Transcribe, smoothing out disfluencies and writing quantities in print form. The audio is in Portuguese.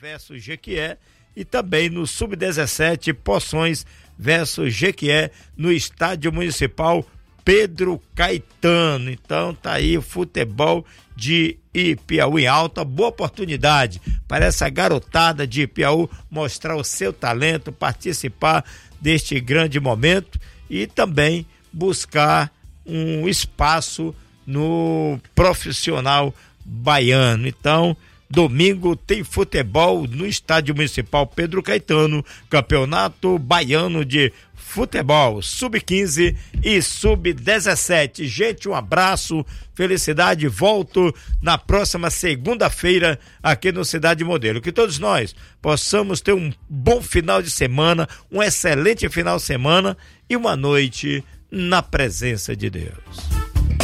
versus Jequié, e também no Sub-17, Poções versus Jequié, no Estádio Municipal Pedro Caetano. Então tá aí o futebol de Ipiaú em alta, boa oportunidade para essa garotada de Ipiaú mostrar o seu talento, participar deste grande momento e também buscar um espaço no profissional baiano. Então, domingo tem futebol no Estádio Municipal Pedro Caetano, Campeonato Baiano de Futebol, Sub-15 e Sub-17. Gente, um abraço, felicidade, volto na próxima segunda-feira aqui no Cidade Modelo. Que todos nós possamos ter um bom final de semana, um excelente final de semana e uma noite na presença de Deus.